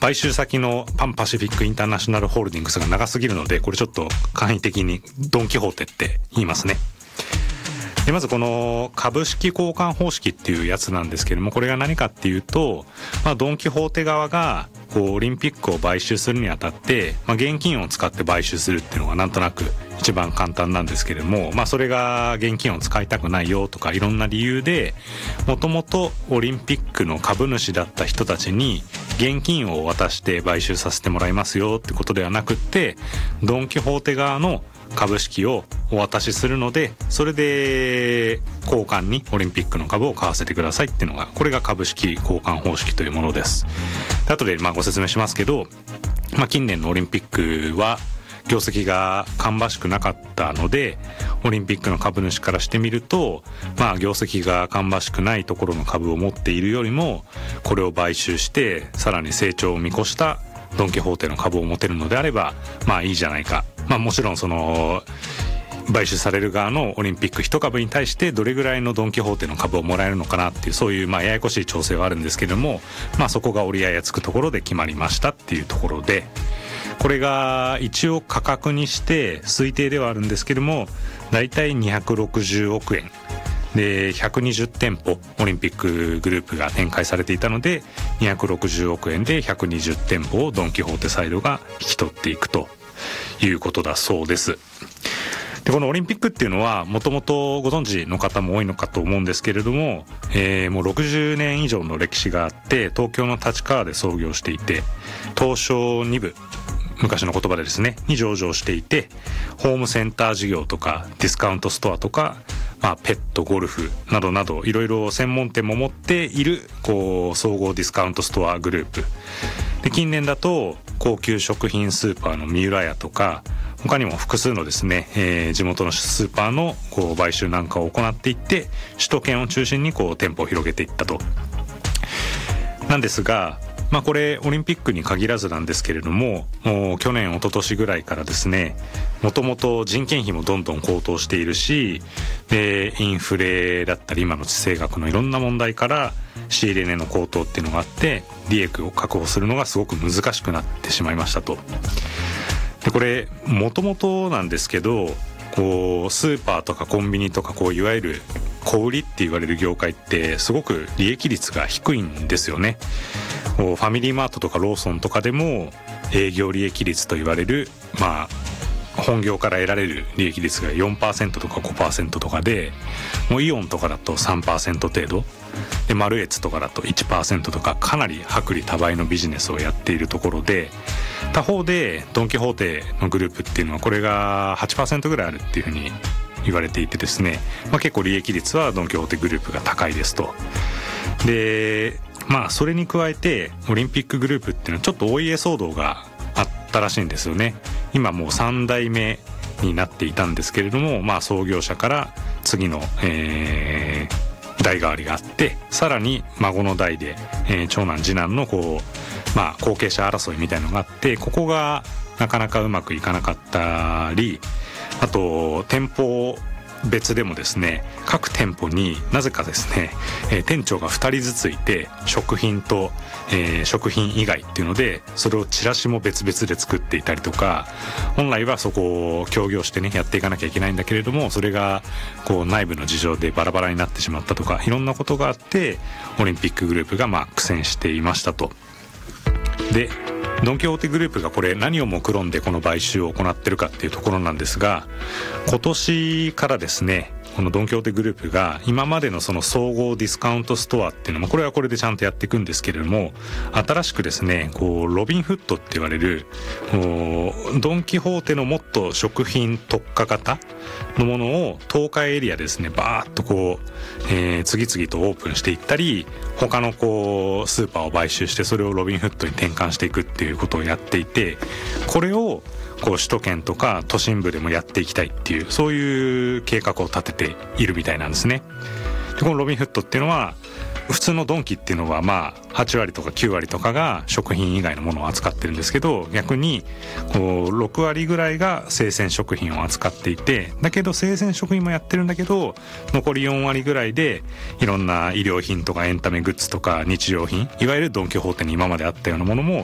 買収先のパンパシフィックインターナショナルホールディングスが長すぎるので、これちょっと簡易的にドンキホーテって言いますね。でまずこの株式交換方式っていうやつなんですけども、これが何かっていうと、ドンキホーテ側がこうオリンピックを買収するにあたって、現金を使って買収するっていうのがなんとなく一番簡単なんですけれども、それが現金を使いたくないよとかいろんな理由で、もともとオリンピックの株主だった人たちに現金を渡して買収させてもらいますよってことではなくって、ドンキホーテ側の株式をお渡しするので、それで交換にオリンピックの株を買わせてくださいっていうのが、これが株式交換方式というものです。後でご説明しますけど、近年のオリンピックは業績が芳しくなかったので、オリンピックの株主からしてみると、業績が芳しくないところの株を持っているよりも、これを買収してさらに成長を見越したドンキホーテの株を持てるのであればいいじゃないか。もちろんその買収される側のオリンピック一株に対してどれぐらいのドンキホーテの株をもらえるのかなっていう、そういうややこしい調整はあるんですけども、そこが折り合いがつくところで決まりましたっていうところで、これが一応価格にして推定ではあるんですけども、だいたい260億円で120店舗オリンピックグループが展開されていたので、260億円で120店舗をドンキホーテサイドが引き取っていくということだそうです。でこのオリンピックっていうのはもともとご存知の方も多いのかと思うんですけれども、もう60年以上の歴史があって、東京の立川で創業していて、東証2部、昔の言葉でですねに上場していて、ホームセンター事業とかディスカウントストアとか、ペット、ゴルフなどなどいろいろ専門店も持っている総合ディスカウントストアグループで、近年だと高級食品スーパーの三浦屋とか、他にも複数のですね、地元のスーパーの買収なんかを行っていって、首都圏を中心に店舗を広げていったと。なんですが、これオリンピックに限らずなんですけれども、去年一昨年ぐらいからですね、もともと人件費もどんどん高騰しているし、でインフレだったり今の地政学のいろんな問題から仕入れ値の高騰っていうのがあって、利益を確保するのがすごく難しくなってしまいましたと。でこれもともとなんですけど、スーパーとかコンビニとかいわゆる小売りって言われる業界ってすごく利益率が低いんですよね。ファミリーマートとかローソンとかでも営業利益率と言われる、本業から得られる利益率が 4% とか 5% とかで、もうイオンとかだと 3% 程度で、マルエツとかだと 1% とか、かなり薄利多売のビジネスをやっているところで、他方でドンキホーテのグループっていうのはこれが 8% ぐらいあるっていうふうに言われていてですね、結構利益率はドンキホーテグループが高いですと。でそれに加えてオリンピックグループっていうのはちょっとお家騒動があったらしいんですよね。今もう3代目になっていたんですけれども、創業者から次の、代替わりがあって、さらに孫の代で、長男次男の後継者争いみたいのがあって、ここがなかなかうまくいかなかったり、あと店舗別でもですね、各店舗になぜかですね、店長が2人ずついて、食品と、食品以外っていうので、それをチラシも別々で作っていたりとか、本来はそこを協業してねやっていかなきゃいけないんだけれども、それが内部の事情でバラバラになってしまったとか、いろんなことがあってオリンピックグループが苦戦していましたと。でドンキホーテグループがこれ何を目論んでこの買収を行っているかっていうところなんですが、今年からですね、このドンキホーテグループが今までのその総合ディスカウントストアっていうのもこれはこれでちゃんとやっていくんですけれども、新しくですねロビンフッドって言われるドンキホーテのもっと食品特化型のものを東海エリアでですねバーッと次々とオープンしていったり、他のスーパーを買収してそれをロビンフッドに転換していくっていうことをやっていて、これを首都圏とか都心部でもやっていきたいっていう、そういう計画を立てているみたいなんですね。でこのロビンフッドっていうのは、普通のドンキっていうのは8割とか9割とかが食品以外のものを扱ってるんですけど、逆に6割ぐらいが生鮮食品を扱っていて、だけど生鮮食品もやってるんだけど、残り4割ぐらいでいろんな衣料品とかエンタメグッズとか日用品、いわゆるドンキホーテに今まであったようなものも